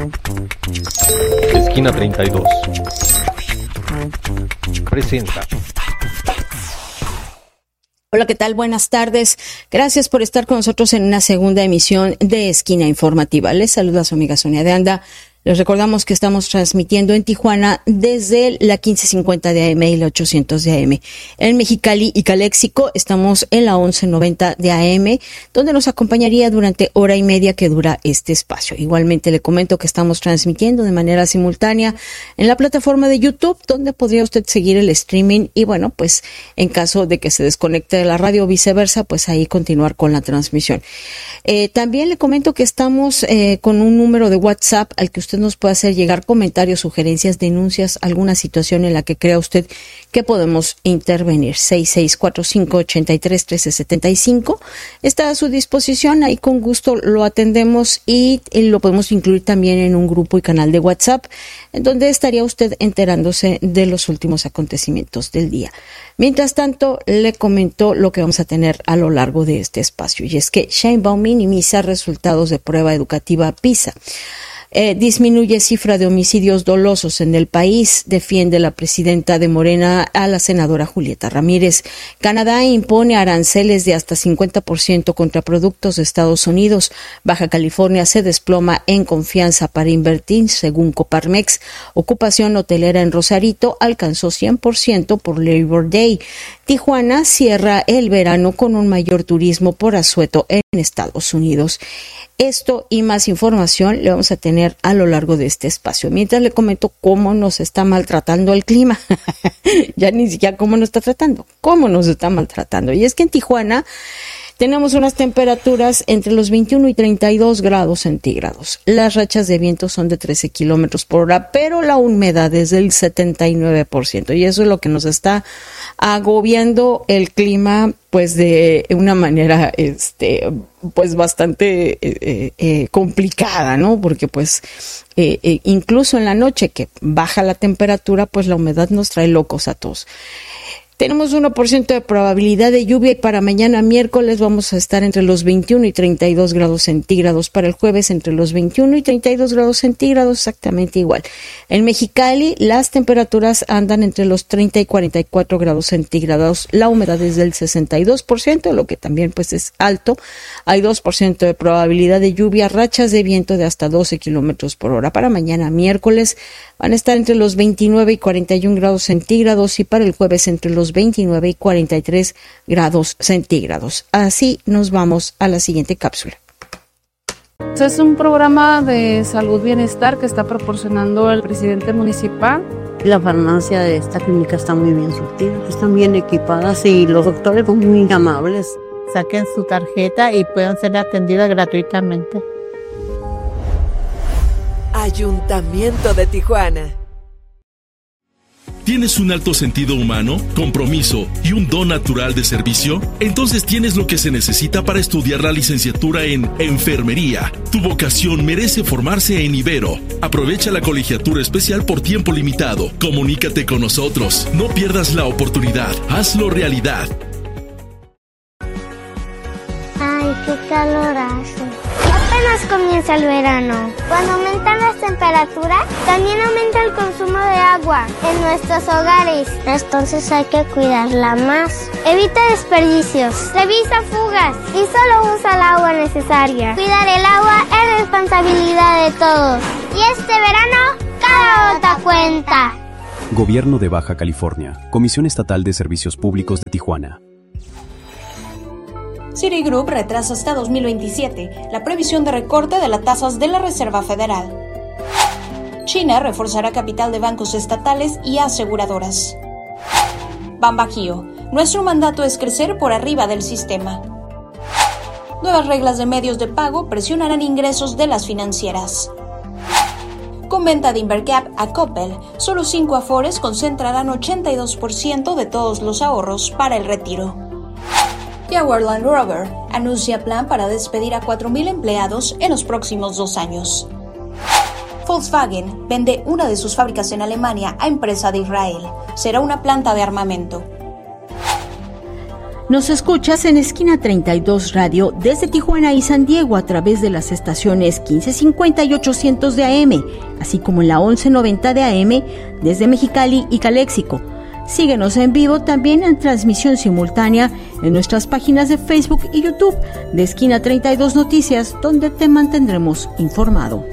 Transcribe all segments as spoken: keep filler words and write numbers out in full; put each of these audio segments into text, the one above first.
Esquina treinta y dos presenta. Hola, ¿qué tal? Buenas tardes. Gracias por estar con nosotros en una segunda emisión de Esquina Informativa. Les saluda su amiga Sonia de Anda. Les recordamos que estamos transmitiendo en Tijuana desde la quince cincuenta de A M y la ochocientos de A M. En Mexicali y Caléxico estamos en la once noventa de A M, donde nos acompañaría durante hora y media que dura este espacio. Igualmente le comento que estamos transmitiendo de manera simultánea en la plataforma de YouTube, donde podría usted seguir el streaming y bueno, pues en caso de que se desconecte de la radio o viceversa, pues ahí continuar con la transmisión. Eh, también le comento que estamos eh, con un número de WhatsApp al que usted nos puede hacer llegar comentarios, sugerencias, denuncias, alguna situación en la que crea usted que podemos intervenir. seis seis cuatro cinco, ocho tres, uno tres siete cinco está a su disposición, ahí con gusto lo atendemos y, y lo podemos incluir también en un grupo y canal de WhatsApp, en donde estaría usted enterándose de los últimos acontecimientos del día. Mientras tanto, le comento lo que vamos a tener a lo largo de este espacio, y es que Sheinbaum minimiza resultados de prueba educativa PISA. Eh, disminuye cifra de homicidios dolosos en el país, defiende la presidenta de Morena a la senadora Julieta Ramírez. Canadá impone aranceles de hasta cincuenta por ciento contra productos de Estados Unidos. Baja California se desploma en confianza para invertir, según Coparmex. Ocupación hotelera en Rosarito alcanzó cien por ciento por Labor Day. Tijuana cierra el verano con un mayor turismo por asueto en Estados Unidos. Esto y más información le vamos a tener a lo largo de este espacio. Mientras le comento cómo nos está maltratando el clima. Ya ni siquiera cómo nos está tratando, cómo nos está maltratando. Y es que en Tijuana tenemos unas temperaturas entre los veintiuno y treinta y dos grados centígrados. Las rachas de viento son de trece kilómetros por hora, pero la humedad es del setenta y nueve por ciento. Y eso es lo que nos está agobiando el clima, pues de una manera, este, pues bastante eh, eh, complicada, ¿no? Porque pues eh, eh, incluso en la noche que baja la temperatura, pues la humedad nos trae locos a todos. Tenemos uno por ciento de probabilidad de lluvia y para mañana miércoles vamos a estar entre los veintiuno y treinta y dos grados centígrados. Para el jueves entre los veintiuno y treinta y dos grados centígrados, exactamente igual. En Mexicali las temperaturas andan entre los treinta y cuarenta y cuatro grados centígrados. La humedad es del sesenta y dos por ciento, lo que también pues es alto. Hay dos por ciento de probabilidad de lluvia, rachas de viento de hasta doce kilómetros por hora. Para mañana miércoles van a estar entre los veintinueve y cuarenta y uno grados centígrados y para el jueves entre los veintinueve y cuarenta y tres grados centígrados. Así nos vamos a la siguiente cápsula. Es un programa de salud bienestar que está proporcionando el presidente municipal. La farmacia de esta clínica está muy bien surtida, están bien equipadas y los doctores son muy amables. Saquen su tarjeta y puedan ser atendidas gratuitamente. Ayuntamiento de Tijuana. ¿Tienes un alto sentido humano, compromiso y un don natural de servicio? Entonces tienes lo que se necesita para estudiar la licenciatura en Enfermería. Tu vocación merece formarse en Ibero. Aprovecha la colegiatura especial por tiempo limitado. Comunícate con nosotros. No pierdas la oportunidad. Hazlo realidad. Ay, qué calor hace. Apenas comienza el verano. Cuando aumentan las temperaturas, también aumenta el consumo de agua en nuestros hogares. Entonces hay que cuidarla más. Evita desperdicios, revisa fugas y solo usa el agua necesaria. Cuidar el agua es responsabilidad de todos. Y este verano, cada gota cuenta. Gobierno de Baja California. Comisión Estatal de Servicios Públicos de Tijuana. Citigroup retrasa hasta dos mil veintisiete la previsión de recorte de las tasas de la Reserva Federal. China reforzará capital de bancos estatales y aseguradoras. Banbajío, nuestro mandato es crecer por arriba del sistema. Nuevas reglas de medios de pago presionarán ingresos de las financieras. Con venta de Invercap a Coppel, solo cinco afores concentrarán ochenta y dos por ciento de todos los ahorros para el retiro. Jaguar Land Rover anuncia plan para despedir a cuatro mil empleados en los próximos dos años. Volkswagen vende una de sus fábricas en Alemania a empresa de Israel. Será una planta de armamento. Nos escuchas en Esquina treinta y dos Radio desde Tijuana y San Diego a través de las estaciones quince cincuenta y ochocientos de A M, así como en la once noventa de A M desde Mexicali y Caléxico. Síguenos en vivo también en transmisión simultánea en nuestras páginas de Facebook y YouTube de Esquina treinta y dos Noticias, donde te mantendremos informado.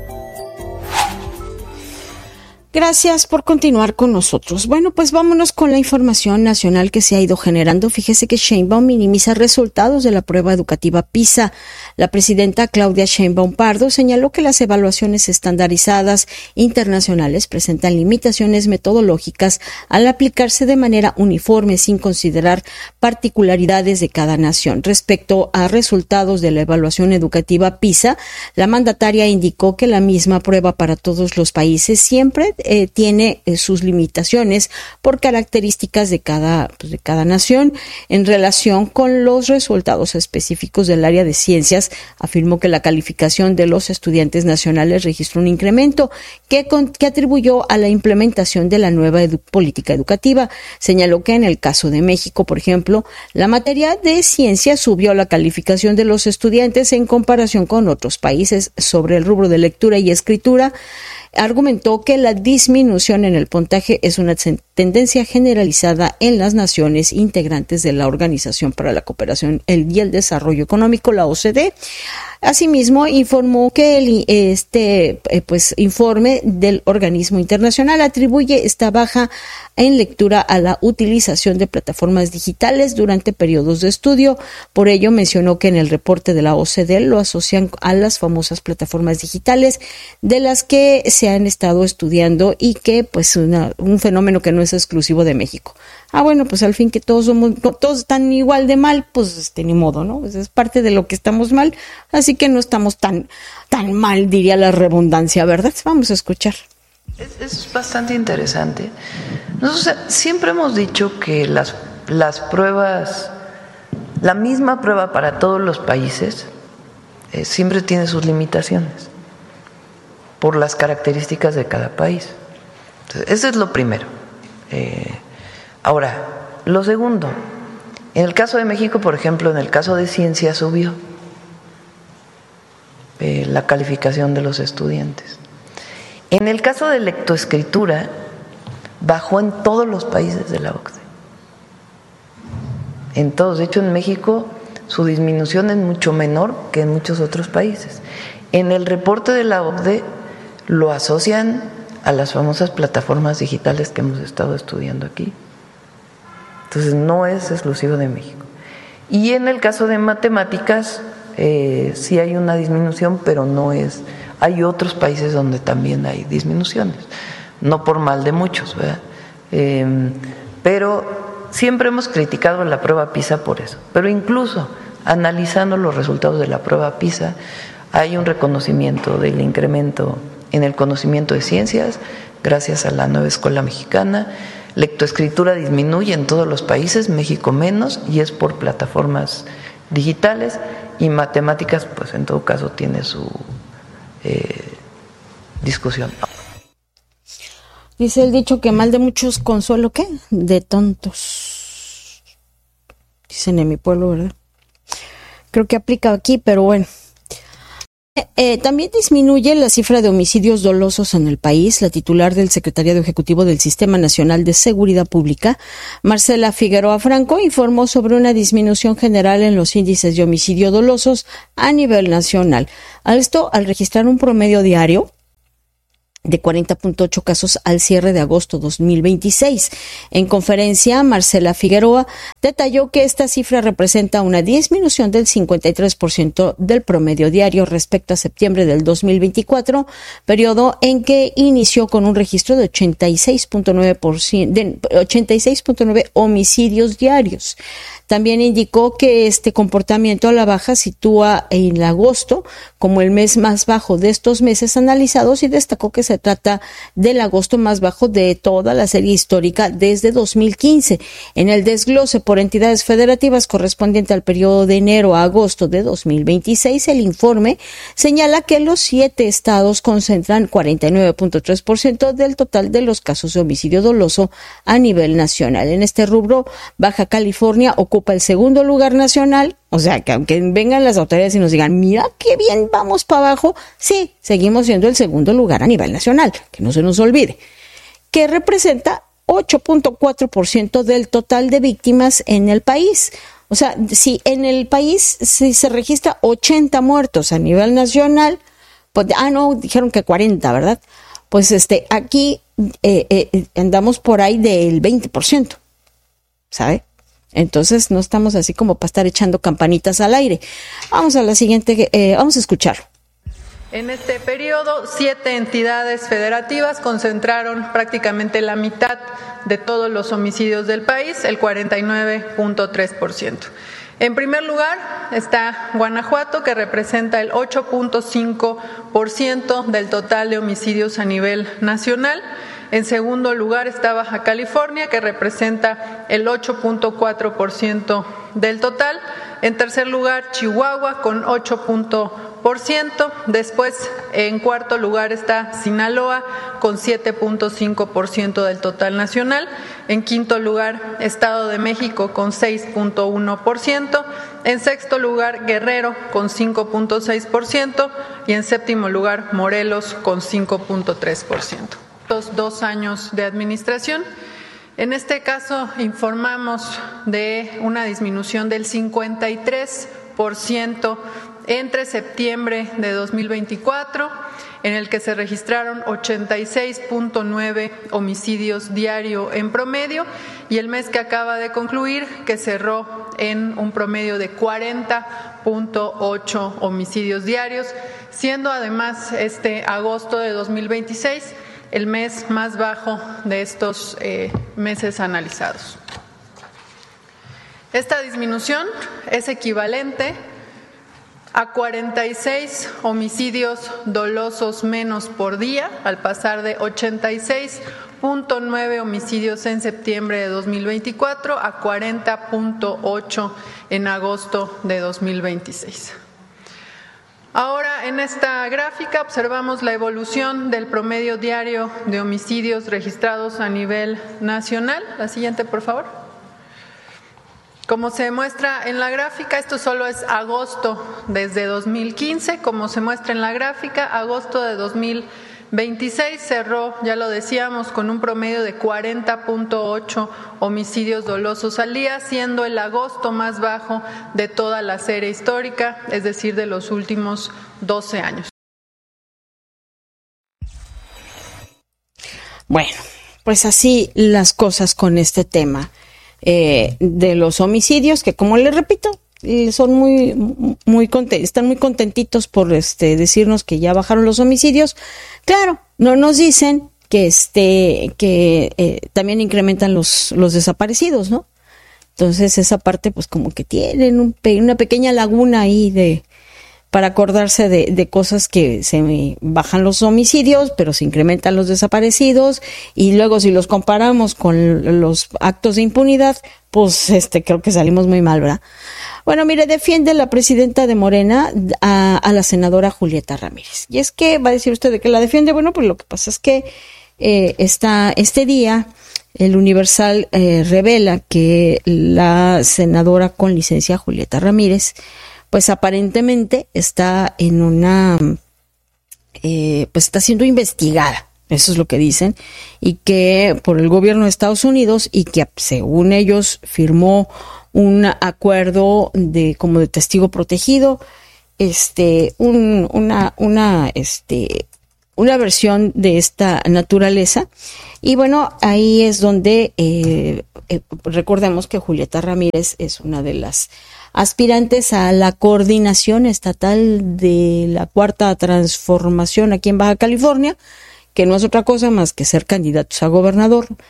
Gracias por continuar con nosotros. Bueno, pues vámonos con la información nacional que se ha ido generando. Fíjese que Sheinbaum minimiza resultados de la prueba educativa PISA. La presidenta Claudia Sheinbaum Pardo señaló que las evaluaciones estandarizadas internacionales presentan limitaciones metodológicas al aplicarse de manera uniforme sin considerar particularidades de cada nación. Respecto a resultados de la evaluación educativa PISA, la mandataria indicó que la misma prueba para todos los países siempre Eh, tiene eh, sus limitaciones por características de cada, pues, de cada nación. En relación con los resultados específicos del área de ciencias, afirmó que la calificación de los estudiantes nacionales registró un incremento que, con, que atribuyó a la implementación de la nueva edu- política educativa. Señaló que en el caso de México, por ejemplo, la materia de ciencias subió la calificación de los estudiantes en comparación con otros países. Sobre el rubro de lectura y escritura, argumentó que la disminución en el puntaje es una tendencia generalizada en las naciones integrantes de la Organización para la Cooperación y el Desarrollo Económico, la O C D. Asimismo, informó que el este eh, pues informe del organismo internacional atribuye esta baja en lectura a la utilización de plataformas digitales durante periodos de estudio. Por ello, mencionó que en el reporte de la O C D lo asocian a las famosas plataformas digitales de las que se han estado estudiando y que pues una, un fenómeno que no es exclusivo de México. Ah, bueno, pues al fin que todos somos, todos están igual de mal, pues este, ni modo, ¿no? Pues es parte de lo que estamos mal, así que no estamos tan, tan mal, diría la redundancia, ¿verdad? Vamos a escuchar. Es, es bastante interesante. Nosotros siempre hemos dicho que las, las pruebas, la misma prueba para todos los países, eh, siempre tiene sus limitaciones por las características de cada país. Entonces, eso es lo primero. Eh, ahora, lo segundo, en el caso de México, por ejemplo, en el caso de ciencia subió eh, la calificación de los estudiantes. En el caso de lectoescritura, bajó en todos los países de la O C D E. En todos. De hecho, en México su disminución es mucho menor que en muchos otros países. En el reporte de la O C D E lo asocian a las famosas plataformas digitales que hemos estado estudiando aquí. Entonces, no es exclusivo de México. Y en el caso de matemáticas, eh, sí hay una disminución, pero no es... Hay otros países donde también hay disminuciones, no por mal de muchos, ¿verdad? Eh, pero siempre hemos criticado la prueba PISA por eso. Pero incluso analizando los resultados de la prueba PISA, hay un reconocimiento del incremento en el conocimiento de ciencias gracias a la nueva escuela mexicana. Lectoescritura disminuye en todos los países, México menos, y es por plataformas digitales. Y matemáticas, pues en todo caso tiene su eh, discusión. Dice el dicho que mal de muchos consuelo, ¿qué? De tontos. Dicen en mi pueblo, ¿verdad? Creo que aplica aquí, pero bueno. Eh, también disminuye la cifra de homicidios dolosos en el país. La titular del Secretariado Ejecutivo del Sistema Nacional de Seguridad Pública, Marcela Figueroa Franco, informó sobre una disminución general en los índices de homicidio dolosos a nivel nacional. A esto, al registrar un promedio diario de cuarenta punto ocho casos al cierre de agosto dos mil veintiséis. En conferencia, Marcela Figueroa detalló que esta cifra representa una disminución del cincuenta y tres por ciento del promedio diario respecto a septiembre del dos mil veinticuatro, periodo en que inició con un registro de ochenta y seis punto nueve por ciento, de ochenta y seis punto nueve homicidios diarios. También indicó que este comportamiento a la baja sitúa en agosto como el mes más bajo de estos meses analizados y destacó que se trata del agosto más bajo de toda la serie histórica desde dos mil quince. En el desglose por entidades federativas correspondiente al periodo de enero a agosto de dos mil veintiséis, el informe señala que los siete estados concentran cuarenta y nueve punto tres por ciento del total de los casos de homicidio doloso a nivel nacional. En este rubro, Baja California ocupa el segundo lugar nacional. O sea, que aunque vengan las autoridades y nos digan, mira qué bien vamos para abajo, sí, seguimos siendo el segundo lugar a nivel nacional, que no se nos olvide, que representa ocho punto cuatro por ciento del total de víctimas en el país. O sea, si en el país si se registra ochenta muertos a nivel nacional, pues, ah, no, dijeron que cuarenta, ¿verdad? Pues este, aquí eh, eh, andamos por ahí del veinte por ciento, ¿sabe? Entonces no estamos así como para estar echando campanitas al aire. Vamos a la siguiente, eh, vamos a escucharlo. En este periodo, siete entidades federativas concentraron prácticamente la mitad de todos los homicidios del país, el cuarenta y nueve punto tres por ciento. En primer lugar está Guanajuato, que representa el ocho punto cinco por ciento del total de homicidios a nivel nacional. En segundo lugar está Baja California, que representa el ocho punto cuatro por ciento del total. En tercer lugar, Chihuahua, con ocho punto por ciento. Después, en cuarto lugar está Sinaloa, con siete punto cinco por ciento del total nacional. En quinto lugar, Estado de México, con seis punto uno por ciento. En sexto lugar, Guerrero, con cinco punto seis por ciento. Y en séptimo lugar, Morelos, con cinco punto tres por ciento. Los dos años de administración. En este caso informamos de una disminución del cincuenta y tres por ciento entre septiembre de dos mil veinticuatro, en el que se registraron ochenta y seis punto nueve homicidios diario en promedio, y el mes que acaba de concluir, que cerró en un promedio de cuarenta punto ocho homicidios diarios, siendo además este agosto de dos mil veintiséis el mes más bajo de estos eh, meses analizados. Esta disminución es equivalente a cuarenta y seis homicidios dolosos menos por día, al pasar de ochenta y seis punto nueve homicidios en septiembre de dos mil veinticuatro a cuarenta punto ocho en agosto de dos mil veintiséis. Ahora, en esta gráfica observamos la evolución del promedio diario de homicidios registrados a nivel nacional. La siguiente, por favor. Como se muestra en la gráfica, esto solo es agosto desde dos mil quince. Como se muestra en la gráfica, agosto de dos mil veintiséis cerró, ya lo decíamos, con un promedio de cuarenta punto ocho homicidios dolosos al día, siendo el agosto más bajo de toda la serie histórica, es decir, de los últimos doce años. Bueno, pues así las cosas con este tema eh, de los homicidios, que como les repito, son muy, muy contentos, están muy contentitos por este decirnos que ya bajaron los homicidios. Claro, no nos dicen que este que eh, también incrementan los los desaparecidos, ¿no? Entonces esa parte pues como que tienen un, una pequeña laguna ahí de para acordarse de, de cosas que se bajan los homicidios, pero se incrementan los desaparecidos, y luego si los comparamos con los actos de impunidad, pues este creo que salimos muy mal, ¿verdad? Bueno, mire, defiende la presidenta de Morena a, a la senadora Julieta Ramírez. Y es que va a decir usted de que la defiende. Bueno, pues lo que pasa es que eh, está, este día el Universal eh, revela que la senadora con licencia Julieta Ramírez, pues aparentemente está en una, eh, pues está siendo investigada. Eso es lo que dicen, y que por el gobierno de Estados Unidos, y que según ellos firmó un acuerdo de como de testigo protegido, este, un, una, una, este, una versión de esta naturaleza. Y bueno, ahí es donde eh, eh, recordemos que Julieta Ramírez es una de las aspirantes a la coordinación estatal de la Cuarta Transformación aquí en Baja California, que no es otra cosa más que ser candidatos a gobernador.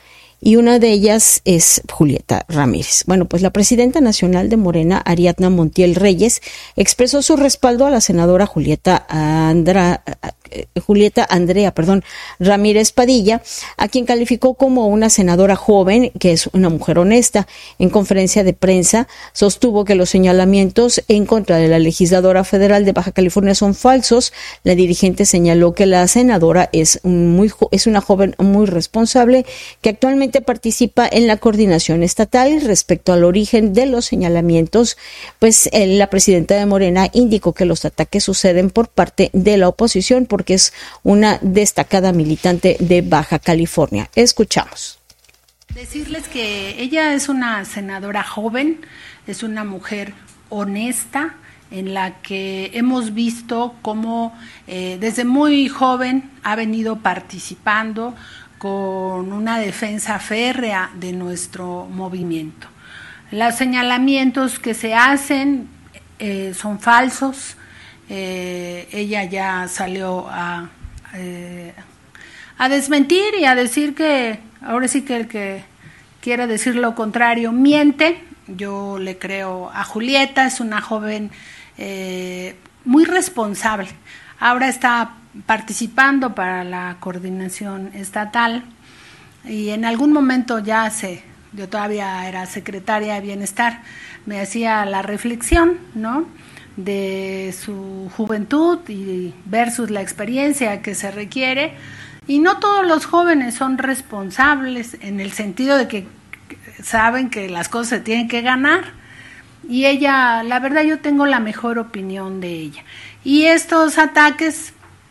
y una de ellas es Julieta Ramírez. Bueno, pues la presidenta nacional de Morena, Ariadna Montiel Reyes, expresó su respaldo a la senadora Julieta Andra, Julieta Andrea, perdón, Ramírez Padilla, a quien calificó como una senadora joven, que es una mujer honesta. En conferencia de prensa sostuvo que los señalamientos en contra de la legisladora federal de Baja California son falsos. La dirigente señaló que la senadora es muy es una joven muy responsable que actualmente participa en la coordinación estatal. Respecto al origen de los señalamientos, pues eh, la presidenta de Morena indicó que los ataques suceden por parte de la oposición porque es una destacada militante de Baja California. Escuchamos. Decirles que ella es una senadora joven, es una mujer honesta, en la que hemos visto cómo eh, desde muy joven ha venido participando con una defensa férrea de nuestro movimiento. Los señalamientos que se hacen eh, son falsos. Eh, ella ya salió a, eh, a desmentir y a decir que ahora sí que el que quiera decir lo contrario miente. Yo le creo a Julieta, es una joven eh, muy responsable. Ahora está participando para la coordinación estatal y en algún momento ya se, yo todavía era secretaria de Bienestar, me hacía la reflexión, ¿no?, de su juventud y versus la experiencia que se requiere, y no todos los jóvenes son responsables en el sentido de que saben que las cosas se tienen que ganar, y ella, la verdad, yo tengo la mejor opinión de ella, y estos ataques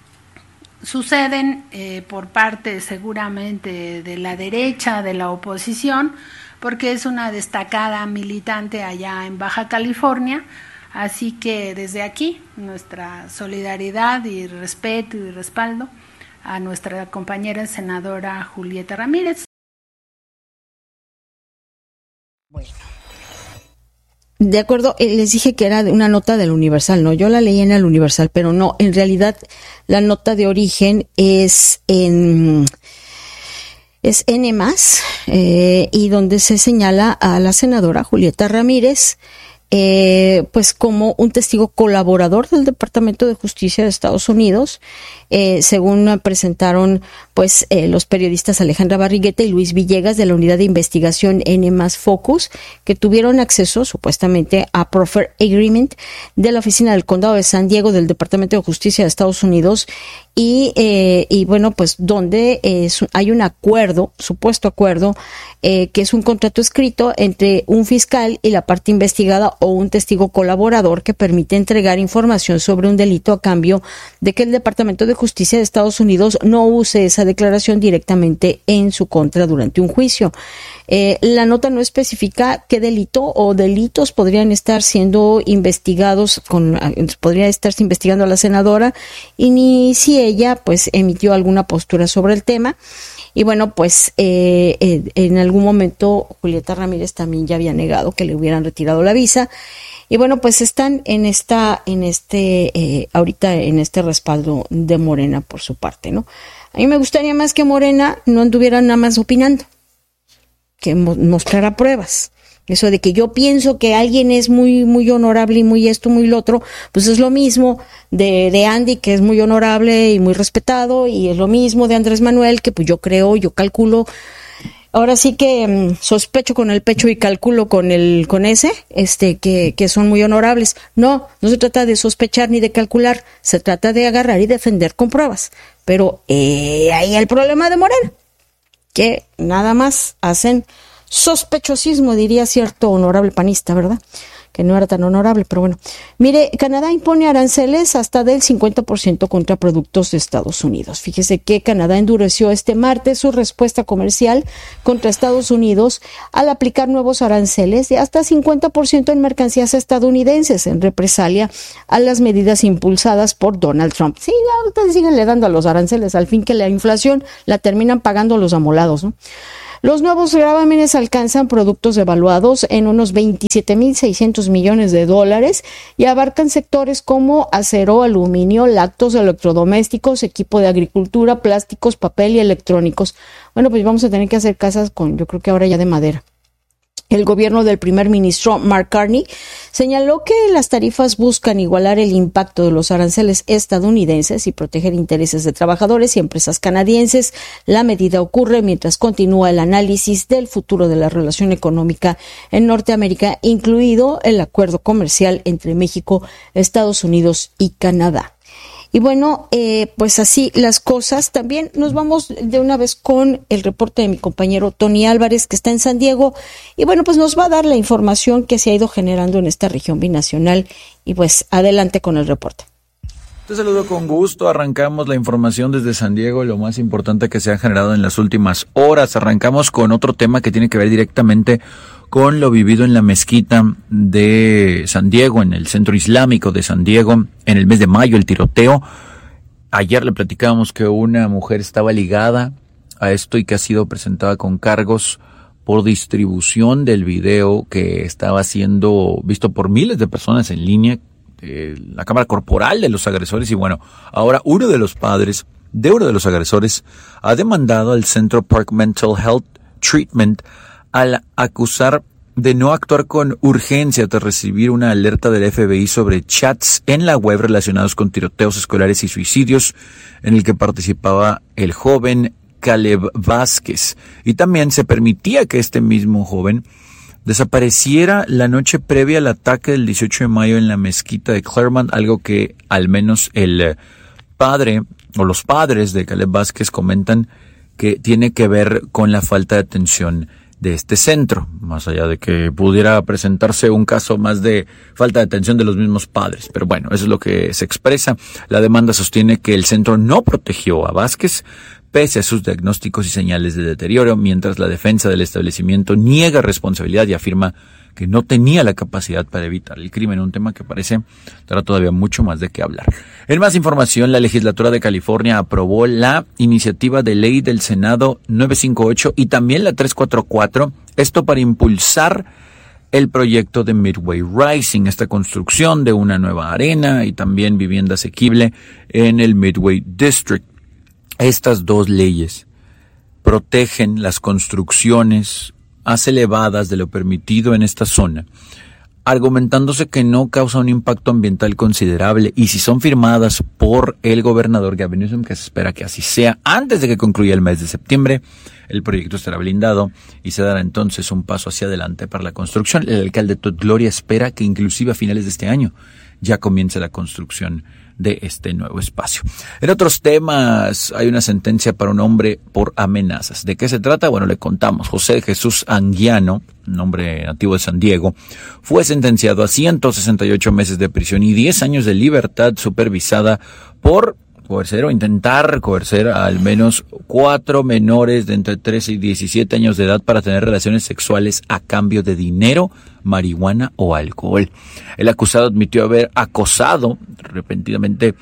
suceden eh, por parte seguramente de la derecha, de la oposición, porque es una destacada militante allá en Baja California. Así que desde aquí, nuestra solidaridad y respeto y respaldo a nuestra compañera senadora Julieta Ramírez. Bueno. De acuerdo, les dije que era una nota del Universal, ¿no? Yo la leí en el Universal, pero no, en realidad la nota de origen es en... es N más, eh, y donde se señala a la senadora Julieta Ramírez Eh, pues como un testigo colaborador del Departamento de Justicia de Estados Unidos, eh, según presentaron pues eh, los periodistas Alejandra Barrigueta y Luis Villegas de la Unidad de Investigación N más Focus, que tuvieron acceso supuestamente a Proffer Agreement de la Oficina del Condado de San Diego del Departamento de Justicia de Estados Unidos, y, eh, y bueno, pues donde eh, hay un acuerdo, supuesto acuerdo, eh, que es un contrato escrito entre un fiscal y la parte investigada o un testigo colaborador que permite entregar información sobre un delito a cambio de que el Departamento de Justicia de Estados Unidos no use esa declaración directamente en su contra durante un juicio. Eh, la nota no especifica qué delito o delitos podrían estar siendo investigados, con, podría estarse investigando a la senadora, y ni si ella pues emitió alguna postura sobre el tema. Y bueno, pues eh, eh, en algún momento Julieta Ramírez también ya había negado que le hubieran retirado la visa. Y bueno, pues están en esta, en este, eh, ahorita en este respaldo de Morena por su parte, ¿no? A mí me gustaría más que Morena no anduviera nada más opinando, que mo- mostrara pruebas. Eso de que yo pienso que alguien es muy muy honorable y muy esto, muy lo otro, pues es lo mismo de, de Andy, que es muy honorable y muy respetado, y es lo mismo de Andrés Manuel, que pues yo creo, yo calculo, ahora sí que mmm, sospecho con el pecho y calculo con el con ese, este que, que son muy honorables. No, no se trata de sospechar ni de calcular, se trata de agarrar y defender con pruebas. Pero eh, ahí el problema de Morena, que nada más hacen sospechosismo, diría cierto honorable panista, ¿verdad? Que no era tan honorable, pero bueno. Mire, Canadá impone aranceles hasta del cincuenta por ciento contra productos de Estados Unidos. Fíjese que Canadá endureció este martes su respuesta comercial contra Estados Unidos al aplicar nuevos aranceles de hasta cincuenta por ciento en mercancías estadounidenses en represalia a las medidas impulsadas por Donald Trump. Sí, ustedes siguen le dando a los aranceles, al fin que la inflación la terminan pagando los amolados, ¿no? Los nuevos gravámenes alcanzan productos evaluados en unos veintisiete mil seiscientos millones de dólares y abarcan sectores como acero, aluminio, lácteos, electrodomésticos, equipo de agricultura, plásticos, papel y electrónicos. Bueno, pues vamos a tener que hacer casas con, yo creo que ahora ya de madera. El gobierno del primer ministro Mark Carney señaló que las tarifas buscan igualar el impacto de los aranceles estadounidenses y proteger intereses de trabajadores y empresas canadienses. La medida ocurre mientras continúa el análisis del futuro de la relación económica en Norteamérica, incluido el acuerdo comercial entre México, Estados Unidos y Canadá. Y bueno, eh, pues así las cosas. También nos vamos de una vez con el reporte de mi compañero Tony Álvarez, que está en San Diego. Y bueno, pues nos va a dar la información que se ha ido generando en esta región binacional. Y pues adelante con el reporte. Te saludo con gusto. Arrancamos la información desde San Diego, lo más importante que se ha generado en las últimas horas. Arrancamos con otro tema que tiene que ver directamente con lo vivido en la mezquita de San Diego, en el centro islámico de San Diego, en el mes de mayo, el tiroteo. Ayer le platicábamos que una mujer estaba ligada a esto y que ha sido presentada con cargos por distribución del video que estaba siendo visto por miles de personas en línea, eh, la cámara corporal de los agresores. Y bueno, ahora uno de los padres de uno de los agresores ha demandado al Centro Park Mental Health Treatment al acusar de no actuar con urgencia tras recibir una alerta del F B I sobre chats en la web relacionados con tiroteos escolares y suicidios en el que participaba el joven Caleb Vázquez. Y también se permitía que este mismo joven desapareciera la noche previa al ataque del dieciocho de mayo en la mezquita de Claremont, algo que al menos el padre o los padres de Caleb Vázquez comentan que tiene que ver con la falta de atención de este centro, más allá de que pudiera presentarse un caso más de falta de atención de los mismos padres. Pero bueno, eso es lo que se expresa. La demanda sostiene que el centro no protegió a Vázquez, pese a sus diagnósticos y señales de deterioro, mientras la defensa del establecimiento niega responsabilidad y afirma que no tenía la capacidad para evitar el crimen, un tema que parece dará todavía mucho más de qué hablar. En más información, la legislatura de California aprobó la iniciativa de ley del Senado novecientos cincuenta y ocho y también la trescientos cuarenta y cuatro, esto para impulsar el proyecto de Midway Rising, esta construcción de una nueva arena y también vivienda asequible en el Midway District. Estas dos leyes protegen las construcciones más elevadas de lo permitido en esta zona, argumentándose que no causa un impacto ambiental considerable, y si son firmadas por el gobernador Gavin Newsom, que se espera que así sea antes de que concluya el mes de septiembre, el proyecto estará blindado y se dará entonces un paso hacia adelante para la construcción. El alcalde Todd Gloria espera que inclusive a finales de este año ya comience la construcción de este nuevo espacio. En otros temas, hay una sentencia para un hombre por amenazas. ¿De qué se trata? Bueno, le contamos. José Jesús Anguiano, un hombre nativo de San Diego, fue sentenciado a ciento sesenta y ocho meses de prisión y diez años de libertad supervisada por coercer o intentar coercer a al menos cuatro menores de entre trece y diecisiete años de edad para tener relaciones sexuales a cambio de dinero, marihuana o alcohol. El acusado admitió haber acosado repentinamente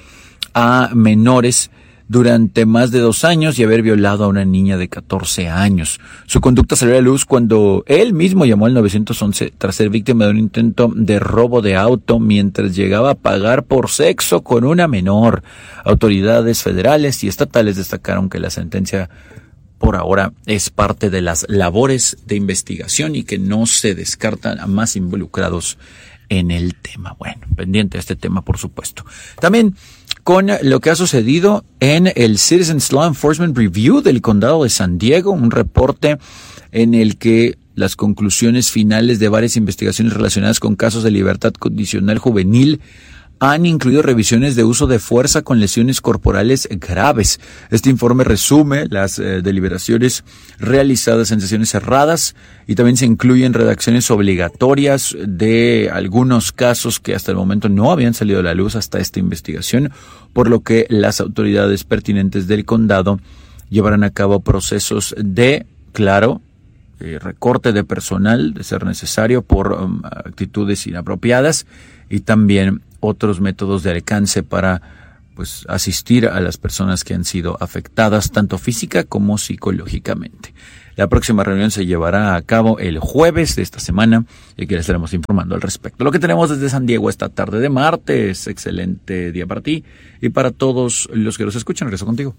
a menores durante más de dos años y haber violado a una niña de catorce años. Su conducta salió a la luz cuando él mismo llamó al nueve once tras ser víctima de un intento de robo de auto mientras llegaba a pagar por sexo con una menor. Autoridades federales y estatales destacaron que la sentencia por ahora es parte de las labores de investigación y que no se descartan a más involucrados en el tema. Bueno, pendiente de este tema, por supuesto. También con lo que ha sucedido en el Citizens Law Enforcement Review del condado de San Diego, un reporte en el que las conclusiones finales de varias investigaciones relacionadas con casos de libertad condicional juvenil han incluido revisiones de uso de fuerza con lesiones corporales graves. Este informe resume las eh, deliberaciones realizadas en sesiones cerradas y también se incluyen redacciones obligatorias de algunos casos que hasta el momento no habían salido a la luz hasta esta investigación, por lo que las autoridades pertinentes del condado llevarán a cabo procesos de, claro, eh, recorte de personal, de ser necesario, por um, actitudes inapropiadas, y también otros métodos de alcance para pues asistir a las personas que han sido afectadas tanto física como psicológicamente. La próxima reunión se llevará a cabo el jueves de esta semana y aquí les estaremos informando al respecto. Lo que tenemos desde San Diego esta tarde de martes. Excelente día para ti y para todos los que nos escuchan. Regreso contigo.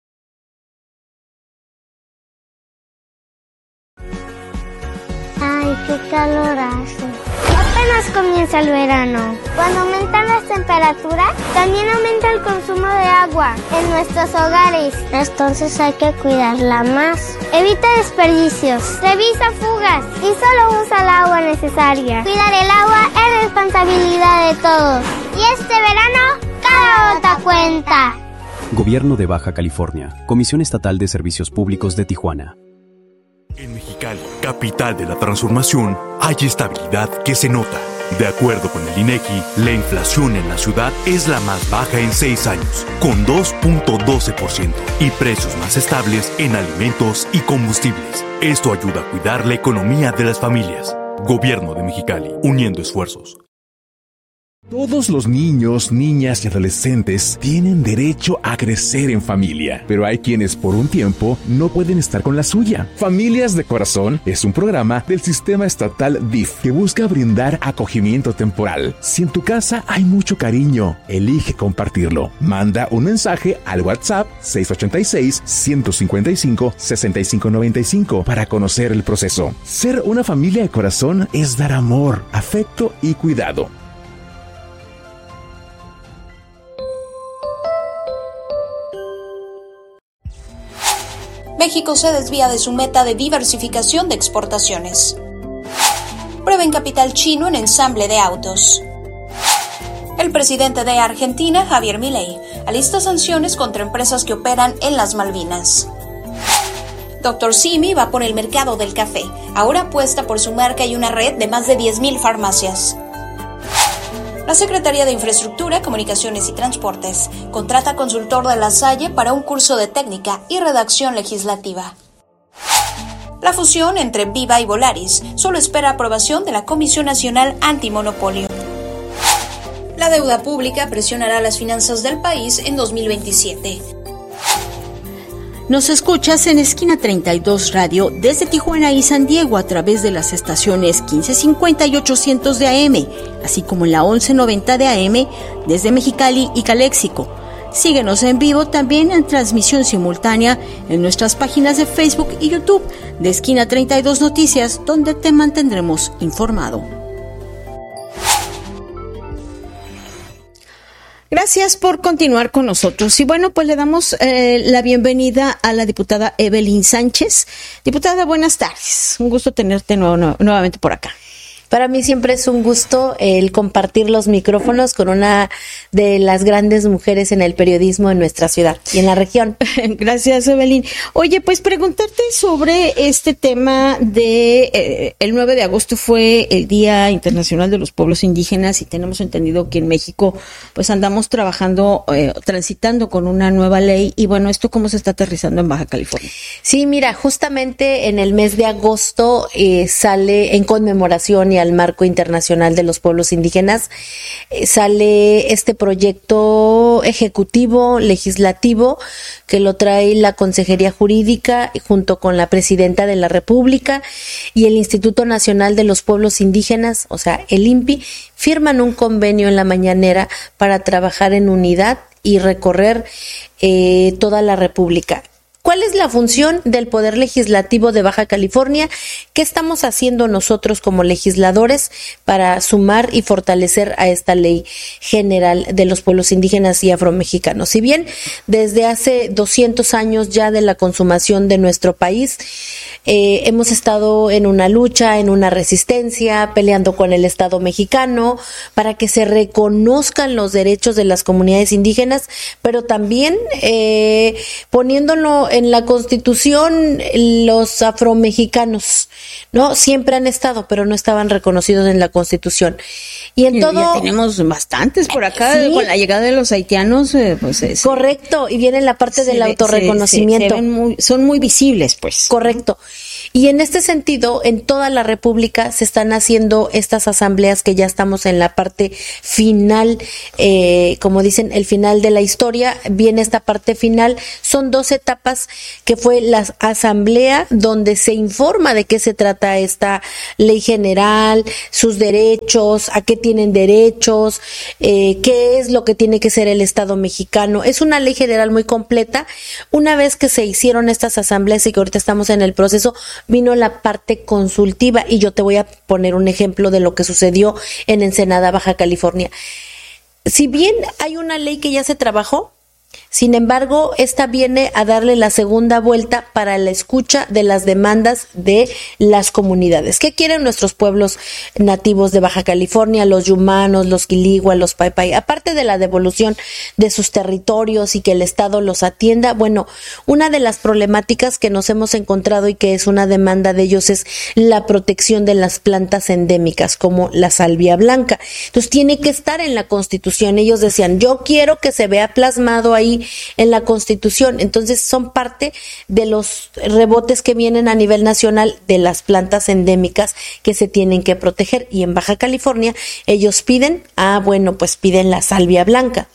Ay, qué calor hace. Apenas comienza el verano. Cuando aumentan las temperaturas, también aumenta el consumo de agua en nuestros hogares. Entonces hay que cuidarla más. Evita desperdicios, revisa fugas y solo usa el agua necesaria. Cuidar el agua es responsabilidad de todos. Y este verano, cada gota cuenta. Gobierno de Baja California, Comisión Estatal de Servicios Públicos de Tijuana. En Mexicali, capital de la transformación, hay estabilidad que se nota. De acuerdo con el INEGI, la inflación en la ciudad es la más baja en seis años, con dos punto doce por ciento, y precios más estables en alimentos y combustibles. Esto ayuda a cuidar la economía de las familias. Gobierno de Mexicali, uniendo esfuerzos. Todos los niños, niñas y adolescentes tienen derecho a crecer en familia, pero hay quienes por un tiempo no pueden estar con la suya. Familias de Corazón es un programa del sistema estatal D I F que busca brindar acogimiento temporal. Si en tu casa hay mucho cariño, elige compartirlo. Manda un mensaje al WhatsApp seis ocho seis, uno cinco cinco, seis cinco nueve cinco para conocer el proceso. Ser una familia de corazón es dar amor, afecto y cuidado. México se desvía de su meta de diversificación de exportaciones. Prueba en capital chino en ensamble de autos. El presidente de Argentina, Javier Milei, alista sanciones contra empresas que operan en las Malvinas. doctor Simi va por el mercado del café. Ahora apuesta por su marca y una red de más de diez mil farmacias. La Secretaría de Infraestructura, Comunicaciones y Transportes contrata consultor de La Salle para un curso de técnica y redacción legislativa. La fusión entre Viva y Volaris solo espera aprobación de la Comisión Nacional Antimonopolio. La deuda pública presionará las finanzas del país en dos mil veintisiete. Nos escuchas en Esquina treinta y dos Radio desde Tijuana y San Diego a través de las estaciones quince cincuenta y ochocientos de A M, así como en la once noventa de A M desde Mexicali y Caléxico. Síguenos en vivo también en transmisión simultánea en nuestras páginas de Facebook y YouTube de Esquina treinta y dos Noticias, donde te mantendremos informado. Gracias por continuar con nosotros. Y bueno, pues le damos eh, la bienvenida a la diputada Evelyn Sánchez. Diputada, buenas tardes. Un gusto tenerte nuevo, nuevo, nuevamente por acá. Para mí siempre es un gusto el compartir los micrófonos con una de las grandes mujeres en el periodismo en nuestra ciudad y en la región. Gracias, Evelyn. Oye, pues preguntarte sobre este tema de eh, el nueve de agosto fue el Día Internacional de los Pueblos Indígenas y tenemos entendido que en México pues andamos trabajando, eh, transitando con una nueva ley y bueno, ¿esto cómo se está aterrizando en Baja California? Sí, mira, justamente en el mes de agosto eh, sale en conmemoración y al marco internacional de los pueblos indígenas, eh, sale este proyecto ejecutivo, legislativo, que lo trae la Consejería Jurídica junto con la Presidenta de la República y el Instituto Nacional de los Pueblos Indígenas, o sea, el I N P I, firman un convenio en la mañanera para trabajar en unidad y recorrer eh, toda la República. ¿Cuál es la función del Poder Legislativo de Baja California? ¿Qué estamos haciendo nosotros como legisladores para sumar y fortalecer a esta ley general de los pueblos indígenas y afromexicanos? Si bien desde hace doscientos años ya de la consumación de nuestro país, eh, hemos estado en una lucha, en una resistencia, peleando con el Estado mexicano para que se reconozcan los derechos de las comunidades indígenas, pero también eh, poniéndolo en la Constitución, los afromexicanos, ¿no? Siempre han estado, pero no estaban reconocidos en la Constitución. Y en y todo... Ya tenemos bastantes por acá, ¿sí? Con la llegada de los haitianos, eh, pues es... Correcto, y viene la parte del autorreconocimiento. Se, se, se ven muy, son muy visibles, pues. Correcto. Y en este sentido, en toda la República se están haciendo estas asambleas que ya estamos en la parte final, eh, como dicen, el final de la historia. Viene esta parte final, son dos etapas, que fue la asamblea donde se informa de qué se trata esta ley general, sus derechos, a qué tienen derechos, eh, qué es lo que tiene que ser el Estado mexicano. Es una ley general muy completa. Una vez que se hicieron estas asambleas y que ahorita estamos en el proceso, vino la parte consultiva, y yo te voy a poner un ejemplo de lo que sucedió en Ensenada, Baja California. Si bien hay una ley que ya se trabajó, sin embargo, esta viene a darle la segunda vuelta para la escucha de las demandas de las comunidades. ¿Qué quieren nuestros pueblos nativos de Baja California, los yumanos, los quiligua, los paipai? Aparte de la devolución de sus territorios y que el Estado los atienda, bueno, una de las problemáticas que nos hemos encontrado y que es una demanda de ellos es la protección de las plantas endémicas, como la salvia blanca. Entonces, tiene que estar en la Constitución. Ellos decían, yo quiero que se vea plasmado ahí en la Constitución. Entonces son parte de los rebotes que vienen a nivel nacional de las plantas endémicas que se tienen que proteger, y en Baja California ellos piden, ah bueno, pues piden la salvia blanca.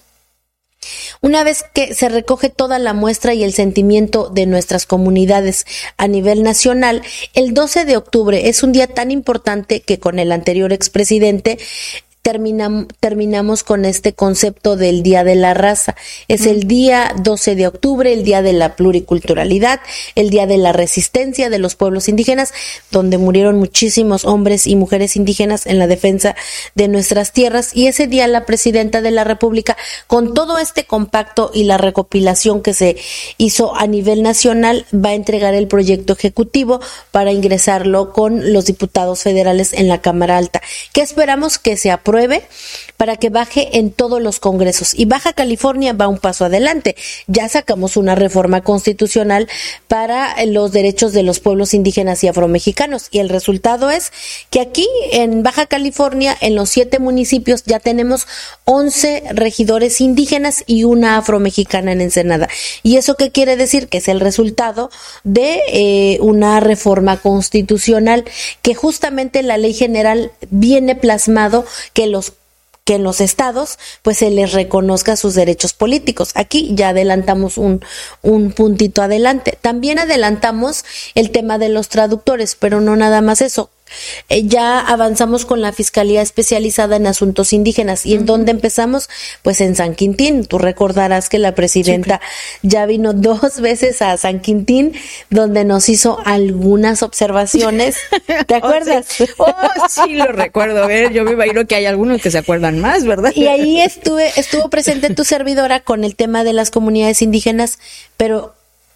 Una vez que se recoge toda la muestra y el sentimiento de nuestras comunidades a nivel nacional, el doce de octubre es un día tan importante que con el anterior expresidente Terminam, terminamos con este concepto del Día de la Raza. Es el día doce de octubre, el Día de la Pluriculturalidad, el Día de la Resistencia de los pueblos indígenas, donde murieron muchísimos hombres y mujeres indígenas en la defensa de nuestras tierras. Y ese día la Presidenta de la República, con todo este compacto y la recopilación que se hizo a nivel nacional, va a entregar el proyecto ejecutivo para ingresarlo con los diputados federales en la Cámara Alta, que esperamos que se apruebe para que baje en todos los congresos. Y Baja California va un paso adelante. Ya sacamos una reforma constitucional para los derechos de los pueblos indígenas y afromexicanos, y el resultado es que aquí en Baja California, en los siete municipios, ya tenemos once regidores indígenas y una afromexicana en Ensenada. ¿Y eso qué quiere decir? Que es el resultado de eh, una reforma constitucional, que justamente la ley general viene plasmado que los que en los estados pues se les reconozca sus derechos políticos. Aquí ya adelantamos un, un puntito adelante. También adelantamos el tema de los traductores, pero no nada más eso. Eh, ya avanzamos con la Fiscalía Especializada en Asuntos Indígenas. ¿Y en uh-huh. dónde empezamos? Pues en San Quintín. Tú recordarás que la presidenta sí, ya vino dos veces a San Quintín, donde nos hizo algunas observaciones. ¿Te acuerdas? Oh, sí, oh, sí lo recuerdo. A ver, yo me imagino que hay algunos que se acuerdan más, ¿verdad? Y ahí estuve, estuvo presente tu servidora con el tema de las comunidades indígenas, pero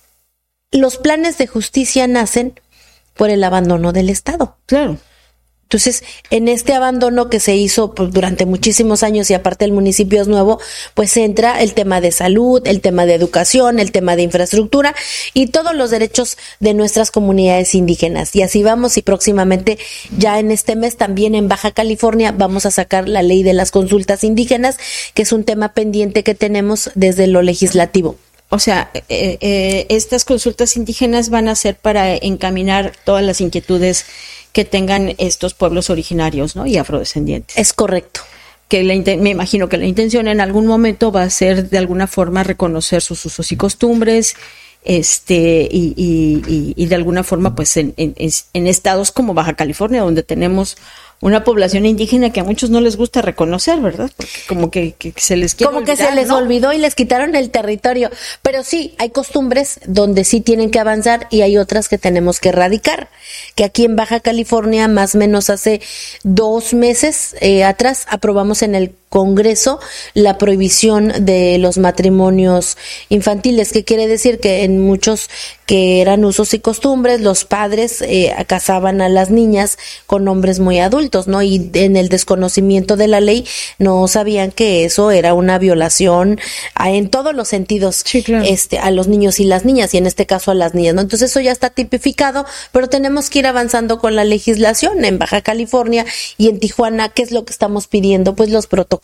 los planes de justicia nacen por el abandono del Estado. Claro. Entonces, en este abandono que se hizo pues, durante muchísimos años, y aparte el municipio es nuevo, pues entra el tema de salud, el tema de educación, el tema de infraestructura y todos los derechos de nuestras comunidades indígenas. Y así vamos, y próximamente, ya en este mes, también en Baja California, vamos a sacar la ley de las consultas indígenas, que es un tema pendiente que tenemos desde lo legislativo. O sea, eh, eh, estas consultas indígenas van a ser para encaminar todas las inquietudes que tengan estos pueblos originarios, ¿no? Y afrodescendientes. Es correcto. Que la, me imagino que la intención en algún momento va a ser de alguna forma reconocer sus usos y costumbres, este y, y, y, y de alguna forma pues en, en, en estados como Baja California, donde tenemos una población indígena que a muchos no les gusta reconocer, ¿verdad? Porque como que, que se les quiere Como olvidar, que se les ¿no? olvidó y les quitaron el territorio. Pero sí, hay costumbres donde sí tienen que avanzar y hay otras que tenemos que erradicar. Que aquí en Baja California, más o menos hace dos meses eh, atrás, aprobamos en el Congreso la prohibición de los matrimonios infantiles, que quiere decir que en muchos que eran usos y costumbres, los padres eh, casaban a las niñas con hombres muy adultos, ¿no? Y en el desconocimiento de la ley no sabían que eso era una violación a, en todos los sentidos, sí, claro. este, a los niños y las niñas, y en este caso a las niñas, ¿no? Entonces eso ya está tipificado, pero tenemos que ir avanzando con la legislación en Baja California y en Tijuana. ¿Qué es lo que estamos pidiendo? Pues los protocolos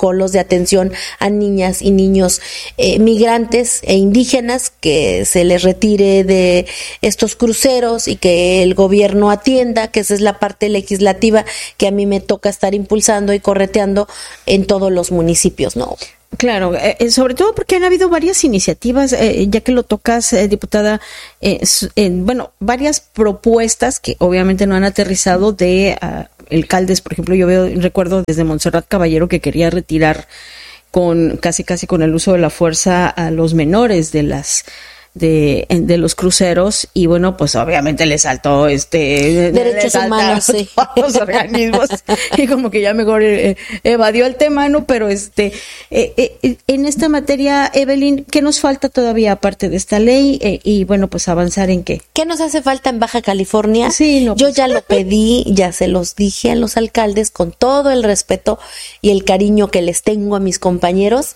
protocolos de atención a niñas y niños eh, migrantes e indígenas, que se les retire de estos cruceros y que el gobierno atienda, que esa es la parte legislativa que a mí me toca estar impulsando y correteando en todos los municipios, ¿no? Claro, eh, sobre todo porque han habido varias iniciativas, eh, ya que lo tocas, eh, diputada, eh, eh, bueno, varias propuestas que obviamente no han aterrizado de uh, alcaldes, por ejemplo, yo veo, recuerdo desde Montserrat Caballero que quería retirar con casi casi con el uso de la fuerza a los menores de las de, de los cruceros, y bueno, pues obviamente le saltó este derechos humanos, sí, los organismos y como que ya mejor eh, evadió el tema, ¿no? Pero este eh, eh, en esta materia, Evelyn, ¿qué nos falta todavía aparte de esta ley? Eh, y bueno, pues avanzar en qué. ¿Qué nos hace falta en Baja California? Sí, no, yo pues. ya lo pedí, ya se los dije a los alcaldes con todo el respeto y el cariño que les tengo a mis compañeros.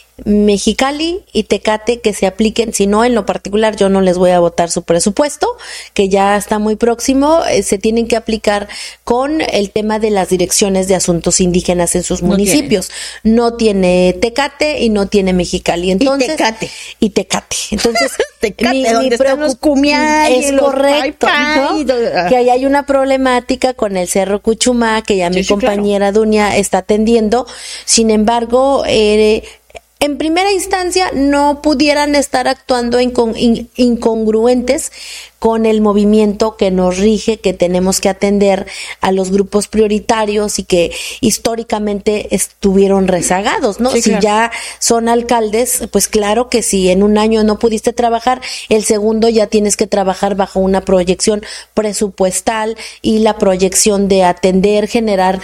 Mexicali y Tecate, que se apliquen, si no, en lo particular yo no les voy a votar su presupuesto, que ya está muy próximo, eh, se tienen que aplicar con el tema de las direcciones de asuntos indígenas en sus no municipios. Tiene. No tiene Tecate y no tiene Mexicali. Entonces, y Tecate. Y Tecate. Entonces, Tecate, mi, donde mi están los cumiay, es los correcto, pai, ¿no? Que ahí hay una problemática con el Cerro Cuchumá, que ya sí, mi sí, compañera claro. Dunia está atendiendo. Sin embargo, eh, en primera instancia no pudieran estar actuando incon- incongruentes con el movimiento que nos rige, que tenemos que atender a los grupos prioritarios y que históricamente estuvieron rezagados, ¿no? Sí, si claro. ya son alcaldes, pues claro que si en un año no pudiste trabajar, el segundo ya tienes que trabajar bajo una proyección presupuestal y la proyección de atender, generar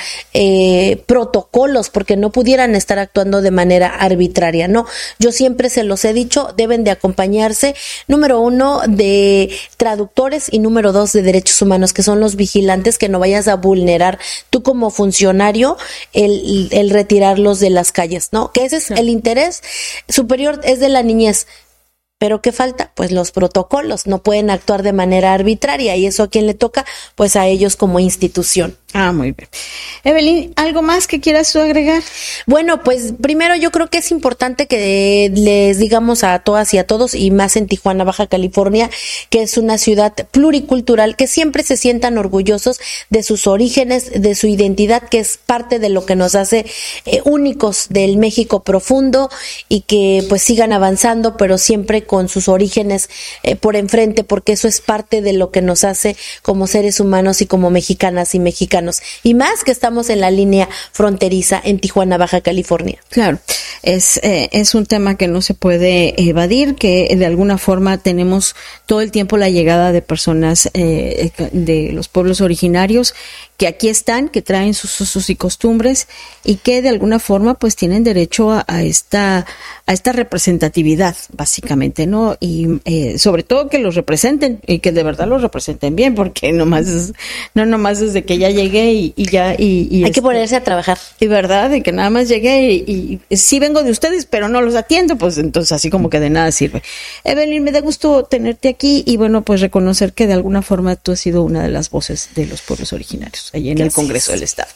eh, protocolos, porque no pudieran estar actuando de manera arbitraria, ¿no? Yo siempre se los he dicho, deben de acompañarse, número uno, de traductores y número dos, de derechos humanos, que son los vigilantes, que no vayas a vulnerar tú como funcionario el, el retirarlos de las calles, ¿no? Que ese es sí. el interés superior, es de la niñez. ¿Pero qué falta? Pues los protocolos, no pueden actuar de manera arbitraria, y eso a quién le toca, pues a ellos como institución. Ah, muy bien. Evelyn, ¿algo más que quieras tú agregar? Bueno, pues primero yo creo que es importante que les digamos a todas y a todos, y más en Tijuana, Baja California, que es una ciudad pluricultural, que siempre se sientan orgullosos de sus orígenes, de su identidad, que es parte de lo que nos hace eh, únicos del México profundo, y que pues sigan avanzando, pero siempre con sus orígenes eh, por enfrente, porque eso es parte de lo que nos hace como seres humanos y como mexicanas y mexicanos. Y más que estamos en la línea fronteriza en Tijuana, Baja California. Claro, es, eh, es un tema que no se puede evadir, que de alguna forma tenemos todo el tiempo la llegada de personas eh, de los pueblos originarios que aquí están, que traen sus usos y costumbres, y que de alguna forma pues tienen derecho a, a esta a esta representatividad, básicamente, ¿no? Y eh, sobre todo que los representen, y que de verdad los representen bien, porque nomás es, no nomás desde que ya llegué y, y ya y, y hay este, que ponerse a trabajar. Y verdad, de que nada más llegué y, y sí vengo de ustedes, pero no los atiendo, pues entonces así como que de nada sirve. Evelyn, me da gusto tenerte aquí, y bueno, pues reconocer que de alguna forma tú has sido una de las voces de los pueblos originarios allí en gracias. El Congreso del Estado.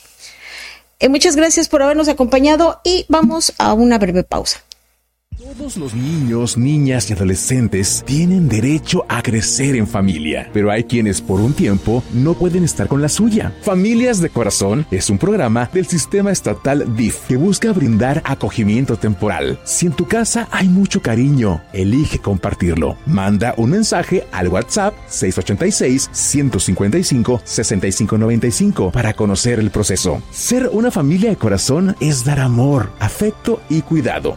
Eh, muchas gracias por habernos acompañado, y vamos a una breve pausa. Todos los niños, niñas y adolescentes tienen derecho a crecer en familia, pero hay quienes por un tiempo no pueden estar con la suya. Familias de Corazón es un programa del Sistema Estatal D I F que busca brindar acogimiento temporal. Si en tu casa hay mucho cariño, elige compartirlo. Manda un mensaje al WhatsApp seis ocho seis, uno cinco cinco, seis cinco nueve cinco para conocer el proceso. Ser una familia de corazón es dar amor, afecto y cuidado.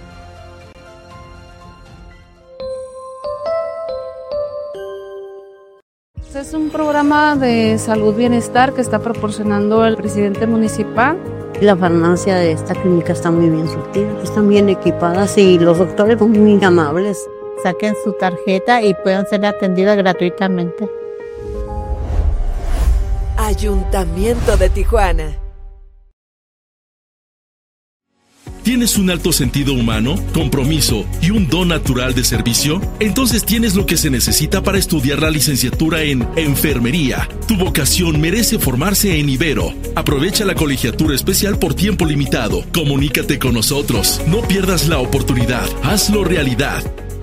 Es un programa de salud bienestar que está proporcionando el presidente municipal. La farmacia de esta clínica está muy bien surtida, están bien equipadas y los doctores son muy amables. Saquen su tarjeta y pueden ser atendidas gratuitamente. Ayuntamiento de Tijuana. ¿Tienes un alto sentido humano, compromiso y un don natural de servicio? Entonces tienes lo que se necesita para estudiar la licenciatura en Enfermería. Tu vocación merece formarse en Ibero. Aprovecha la colegiatura especial por tiempo limitado. Comunícate con nosotros. No pierdas la oportunidad. Hazlo realidad.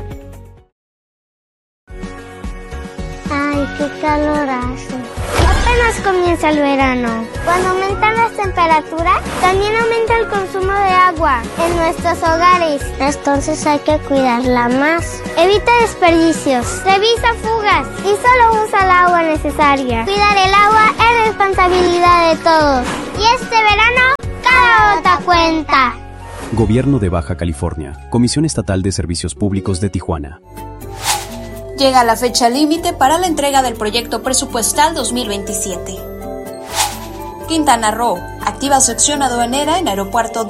Ay, qué calor hace. Apenas comienza el verano. Cuando aumentan las temperaturas, también aumenta el consumo de agua en nuestros hogares. Entonces hay que cuidarla más. Evita desperdicios, revisa fugas y solo usa el agua necesaria. Cuidar el agua es responsabilidad de todos. Y este verano, cada gota cuenta. Gobierno de Baja California, Comisión Estatal de Servicios Públicos de Tijuana. Llega la fecha límite para la entrega del proyecto presupuestal dos mil veintisiete. Quintana Roo activa sección aduanera en aeropuerto